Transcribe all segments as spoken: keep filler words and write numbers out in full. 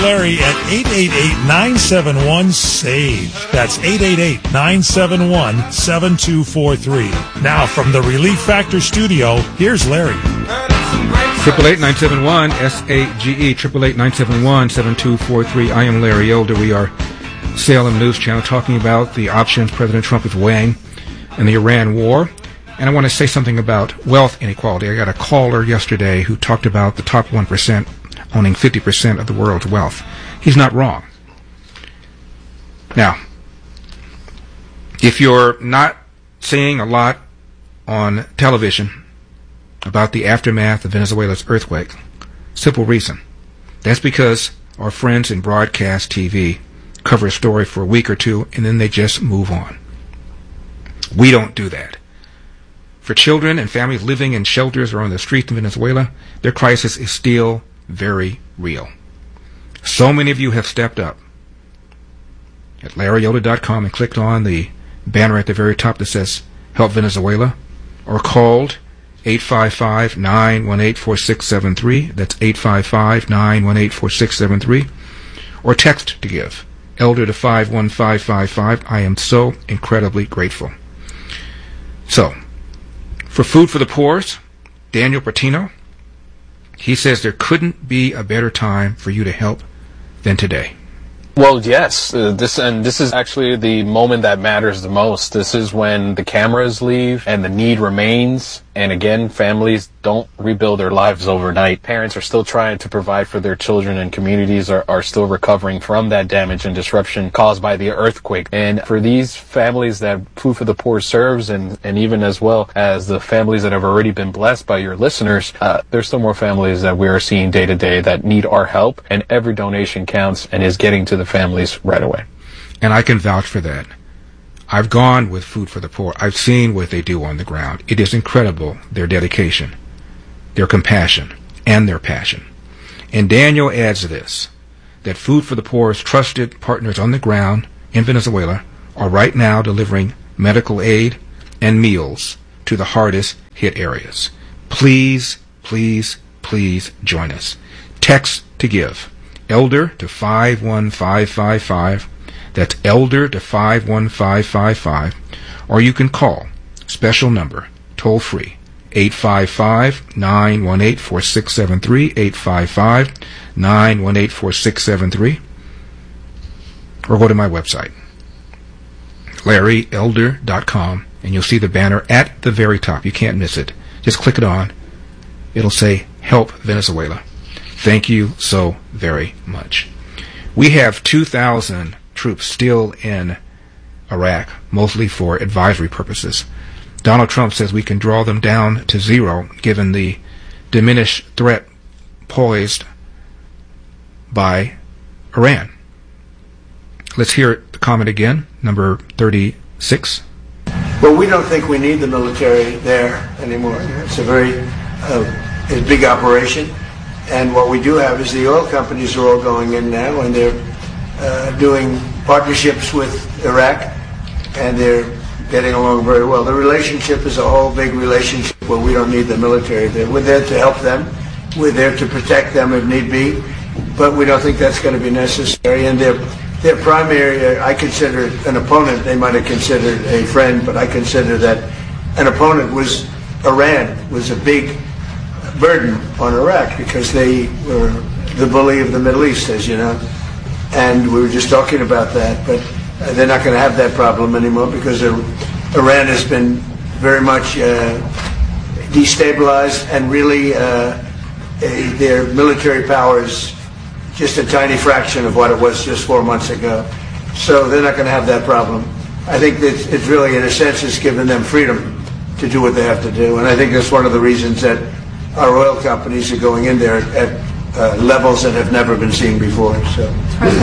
Larry at eight eight eight, nine seven one, SAVE. That's eight eight eight, nine seven one, seven two four three. Now from the Relief Factor studio, here's Larry. Triple eight nine seven one S A G E. Triple eight nine seven one seven two four three. I am Larry Elder. We are Salem News Channel talking about the options President Trump is weighing in the Iran war. And I want to say something about wealth inequality. I got a caller yesterday who talked about the top one percent owning fifty percent of the world's wealth. He's not wrong. Now, if you're not seeing a lot on television about the aftermath of Venezuela's earthquake, simple reason. That's because our friends in broadcast T V cover a story for a week or two and then they just move on. We don't do that. For children and families living in shelters or on the streets in Venezuela, their crisis is still very real. So many of you have stepped up at Larry Elder dot com and clicked on the banner at the very top that says Help Venezuela, or called eight five five, nine one eight, four six seven three. That's eight five five, nine one eight, four six seven three. Or text to give, Elder to five one five five five. I am so incredibly grateful. So, for Food for the Poor's, Daniel Bertino, he says there couldn't be a better time for you to help than today. Well, yes, uh, this and this is actually the moment that matters the most. This is when the cameras leave and the need remains. And again, families don't rebuild their lives overnight. Parents are still trying to provide for their children, and communities are, are still recovering from that damage and disruption caused by the earthquake. And for these families that Food for the Poor serves, and, and even as well as the families that have already been blessed by your listeners, uh, there's still more families that we are seeing day to day that need our help, and every donation counts and is getting to the families right away. And I can vouch for that. I've gone with Food for the Poor. I've seen what they do on the ground. It is incredible, their dedication, their compassion, and their passion. And Daniel adds this, that Food for the Poor's trusted partners on the ground in Venezuela are right now delivering medical aid and meals to the hardest hit areas. Please, please, please join us. Text to give, Elder to five one five five five. That's Elder to five one five five five. Or you can call, special number, toll free, eight five five, nine one eight, four six seven three, eight five five, nine one eight, four six seven three. Or go to my website, Larry Elder dot com, and you'll see the banner at the very top. You can't miss it. Just click it on. It'll say, Help Venezuela. Thank you so very much. We have two thousand troops still in Iraq, mostly for advisory purposes. Donald Trump says we can draw them down to zero given the diminished threat posed by Iran. Let's hear the comment again, number thirty-six. Well, we don't think we need the military there anymore. It's a very uh, a big operation. And what we do have is the oil companies are all going in now, and they're uh, doing partnerships with Iraq, and they're getting along very well. The relationship is a whole big relationship where we don't need the military there. We're there to help them. We're there to protect them if need be, but we don't think that's going to be necessary. And their their primary, I consider an opponent. They might have considered a friend, but I consider that an opponent was Iran, was a big burden on Iraq because they were the bully of the Middle East, as you know. And we were just talking about that, but they're not going to have that problem anymore because Iran has been very much uh, destabilized, and really uh, a, their military power is just a tiny fraction of what it was just four months ago. So they're not going to have that problem. I think that it's really, in a sense, it's given them freedom to do what they have to do. And I think that's one of the reasons that our oil companies are going in there at uh, levels that have never been seen before. So,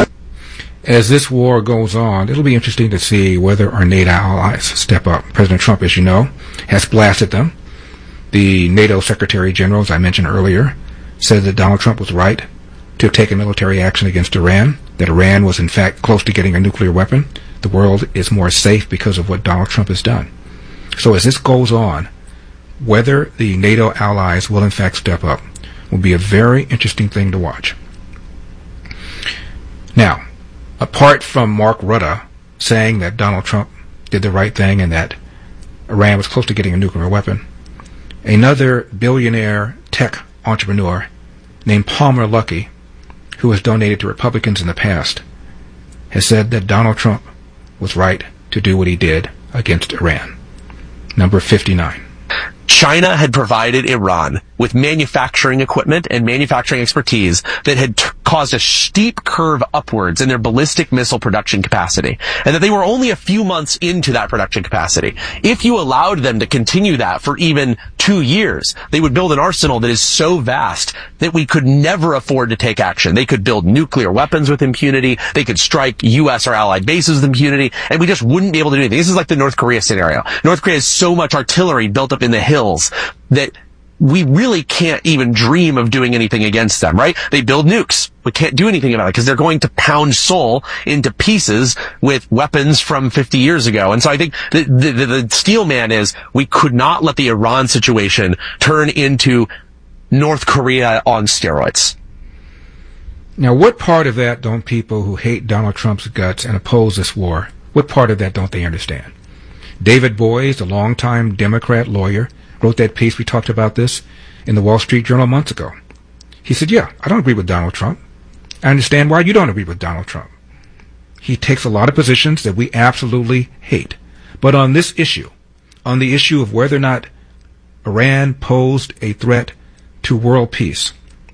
as this war goes on, it'll be interesting to see whether our NATO allies step up. President Trump, as you know, has blasted them. The NATO Secretary General, as I mentioned earlier, said that Donald Trump was right to have taken military action against Iran, that Iran was in fact close to getting a nuclear weapon. The world is more safe because of what Donald Trump has done. So as this goes on, whether the NATO allies will in fact step up will be a very interesting thing to watch. Now, apart from Mark Rutte saying that Donald Trump did the right thing and that Iran was close to getting a nuclear weapon, another billionaire tech entrepreneur named Palmer Luckey, who has donated to Republicans in the past, has said that Donald Trump was right to do what he did against Iran. Number fifty-nine. China had provided Iran with manufacturing equipment and manufacturing expertise that had t- caused a steep curve upwards in their ballistic missile production capacity, and that they were only a few months into that production capacity. If you allowed them to continue that for even two years, they would build an arsenal that is so vast that we could never afford to take action. They could build nuclear weapons with impunity, they could strike U S or allied bases with impunity, and we just wouldn't be able to do anything. This is like the North Korea scenario. North Korea has so much artillery built up in the hills that we really can't even dream of doing anything against them, right? They build nukes. We can't do anything about it because they're going to pound Seoul into pieces with weapons from fifty years ago. And so I think the, the, the steel man is we could not let the Iran situation turn into North Korea on steroids. Now, what part of that don't people who hate Donald Trump's guts and oppose this war, what part of that don't they understand? David Boies, a longtime Democrat lawyer, wrote that piece, we talked about this, in the Wall Street Journal months ago. He said, yeah, I don't agree with Donald Trump. I understand why you don't agree with Donald Trump. He takes a lot of positions that we absolutely hate. But on this issue, on the issue of whether or not Iran posed a threat to world peace,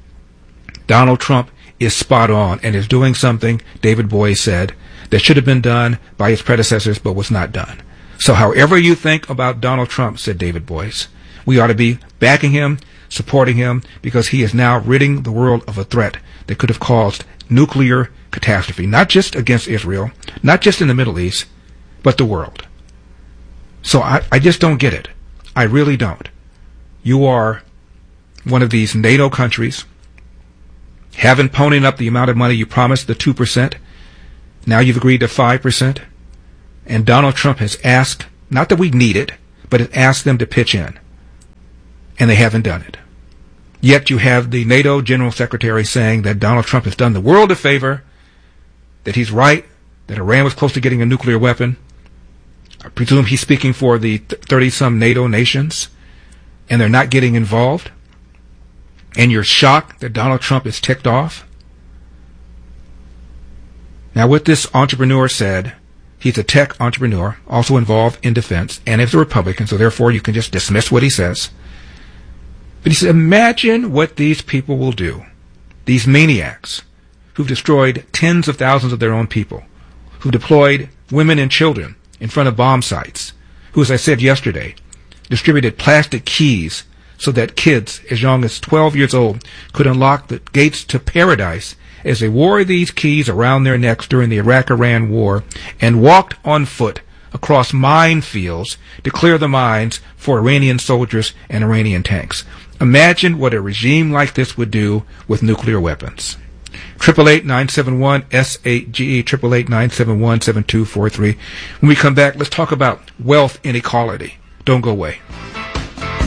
Donald Trump is spot on and is doing something, David Boies said, that should have been done by his predecessors but was not done. So however you think about Donald Trump, said David Boies, we ought to be backing him, supporting him, because he is now ridding the world of a threat that could have caused nuclear catastrophe, not just against Israel, not just in the Middle East, but the world. So I, I just don't get it. I really don't. You are one of these NATO countries, haven't ponied up the amount of money you promised, the two percent. Now you've agreed to five percent. And Donald Trump has asked, not that we need it, but has asked them to pitch in. And they haven't done it. Yet you have the NATO General Secretary saying that Donald Trump has done the world a favor, that he's right, that Iran was close to getting a nuclear weapon. I presume he's speaking for the thirty-some NATO nations, and they're not getting involved. And you're shocked that Donald Trump is ticked off. Now, what this entrepreneur said, he's a tech entrepreneur, also involved in defense, and is a Republican, so therefore you can just dismiss what he says. But he said, imagine what these people will do, these maniacs who've destroyed tens of thousands of their own people, who deployed women and children in front of bomb sites, who, as I said yesterday, distributed plastic keys so that kids as young as twelve years old could unlock the gates to paradise as they wore these keys around their necks during the Iraq-Iran war and walked on foot across minefields to clear the mines for Iranian soldiers and Iranian tanks. Imagine what a regime like this would do with nuclear weapons. triple eight nine seven one S eight G E, triple eight nine seven one seven two four three. When we come back, let's talk about wealth inequality. Don't go away.